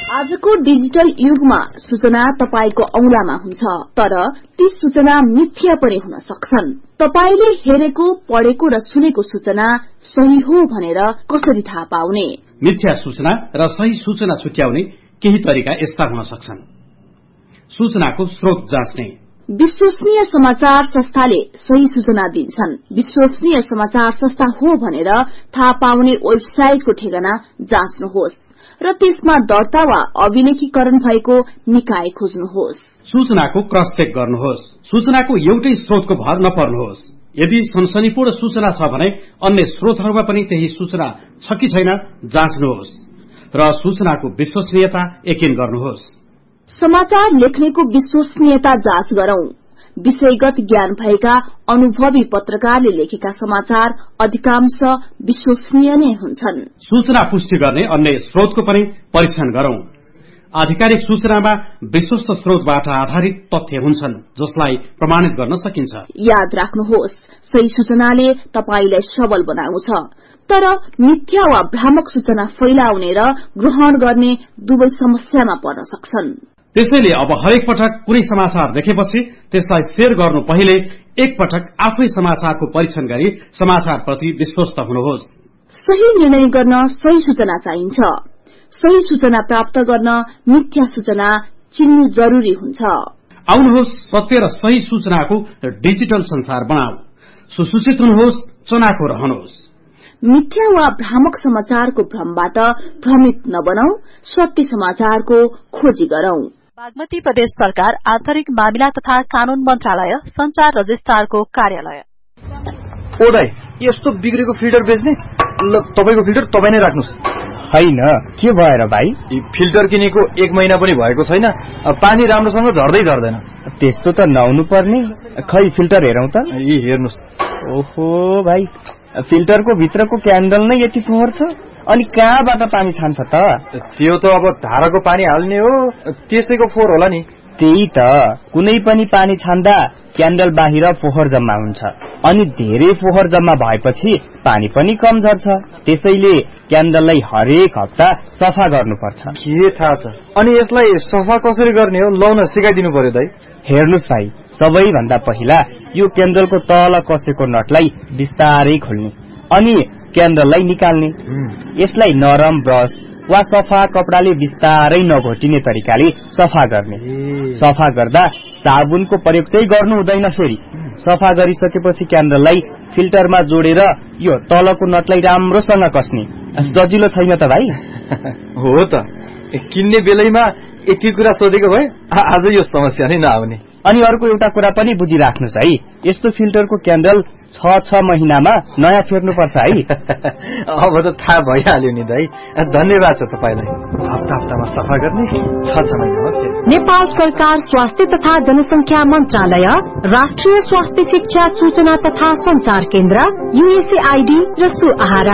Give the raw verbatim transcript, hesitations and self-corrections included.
आजको डिजिटल युगमा सूचना तपाईको औंलामा हुन्छ, तर ती सूचना मिथ्या पनि हुन सक्छन्। तपाईले हेरेको, पढेको र सुनेको सूचना सही हो भनेर कसरी थाहा पाउने? मिथ्या सूचना र सही सूचना छुट्याउने केही तरिका यस्ता हुन सक्छन्। सूचनाको स्रोत जाँच्ने। विश्वसनीय समाचार संस्थाले सही सूचना दिन्छन्। विश्वसनीय समाचार संस्था हो भनेर थाहा पाउने वेबसाइटको ठेगाना जाँच्नुहोस् र त्यसमा दर्ता वा अभिलेखीकरण भएको निकाय खोज्नुहोस्। सूचनाको क्रस चेक गर्नुहोस्। सूचनाको एउटै स्रोतको भर नपर्नुहोस्। यदि सनसनीपूर्ण सूचना छ भने अन्य स्रोतहरूमा पनि त्यही सूचना छ कि छैन जाँच्नुहोस् र सूचनाको विश्वसनीयता यकिन गर्नुहोस्। समाचार लेख्नेको विश्वसनीयता जाँच गरौं। विषयगत ज्ञान भएका अनुभवी पत्रकारले लेखेका समाचार अधिकांश विश्वसनीय नै हुन्छन्। सूचना पुष्टि गर्ने अन्य स्रोतको पनि परीक्षण गरौं। आधिकारिक सूचनामा विश्वस्त स्रोतबाट आधारित तथ्य हुन्छन् जसलाई प्रमाणित गर्न सकिन्छ। याद राख्नुहोस्, सही सूचनाले तपाईलाई सबल बनाउँछ, तर मिथ्या वा भ्रामक सूचना फैलाउने र ग्रहण गर्ने दुवै समस्यामा पर्न सक्छन्। त्यसैले अब हरेक पटक कुनै समाचार देखेपछि त्यसलाई शेयर गर्नु पहिले एक पटक आफै समाचारको परीक्षण गरी समाचारप्रति विश्वस्त हुनुहोस्। सही निर्णय गर्न सही सूचना चाहिन्छ। सही सूचना प्राप्त गर्न मिथ्या सूचना चिन्नु जरुरी हुन्छ। आउनुहोस् सत्य र सही सूचनाको डिजिटल संसार बनाऊ। सुसूचित हुनुहोस्, चनाखो रहनुहोस्। मिथ्या वा भ्रामक समाचारको भ्रमबाट भ्रमित नबनौं, सत्य समाचारको खोजी गरौं। बागमती प्रदेश सरकार आन्तरिक मामिला तथा कानून मन्त्रालय संचार रजिस्ट्रारको कार्यालय। ओ दाइ, यस्तो बिग्रेको फिल्टर बेच्ने? ल तपाईको फिल्टर तपाई नै राख्नुस्। हैन, के भएर भाइ? फिल्टर किनेको एक महिना पनि भएको छैन, पानी राम्रोसँग झर्दै झर्दैन। त्यस्तो त नहुनु पर्ने। खै फिल्टर हेरौं त। यी हेर्नुस्। ओहो भाइ, फिल्टरको भित्रको क्यान्डल नै यति फोहोर छ, अनि कहाँबाट पानी छान्छ त? त्यो त अब धाराको पानी हाल्ने हो, त्यसैको फोहोर होला नि। त्यही त, कुनै पनि पानी छान्दा क्यान्डल बाहिर फोहोर जम्मा हुन्छ, अनि धेरै फोहोर जम्मा भएपछि पानी पनि कम झर्छ। त्यसैले क्यान्डललाई हरेक हप्ता सफा गर्नुपर्छ। के थाहा छ? अनि यसलाई सफा कसरी गर्ने हो? लौन सिकाइदिनु पर्यो दाइ। हेर्नुस् भाइ, सबैभन्दा पहिला यो क्यान्डलको तल कसेको नटलाई बिस्तारै खोल्ने अनि क्यान्डललाई निकाल्ने। यसलाई नरम ब्रश वा सफा कपडाले बिस्तारै नघोटिने तरिकाले सफा गर्ने। सफा गर्दा साबुनको प्रयोग चाहिँ गर्नु हुँदैन। फेरि सफा गरिसकेपछि क्यान्डललाई फिल्टरमा जोडेर यो तलको नटलाई राम्रोसँग कसने। सजिलो छैन त भाइ? हो त, किन्ने बेलैमा यति कुरा सोधेको भए आज यो समस्या नै नआउने। अनि अर्को एउटा कुरा पनि बुझिराख्नुस् है, यस्तो फिल्टरको क्यान्डल छ छ महिनामा नयाँ फेर्नुपर्छ है। अब त थाहा भइहाल्यो नि दाइ। धन्यवाद छ तपाईलाई। हप्ता हप्तामा सफा गर्ने, छ छ महिनामा फेरि। नेपाल सरकार स्वास्थ्य तथा जनसंख्या मन्त्रालय, राष्ट्रिय स्वास्थ्य शिक्षा सूचना तथा संचार केन्द्र, यूएसएआईडी र सुआहारा।